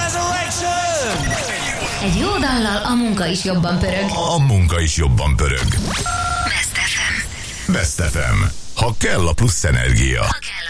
Resurrection! Egy jó dallal a munka is jobban pörög. A munka is jobban pörög. Best FM. Best FM. Ha kell a plusz energia.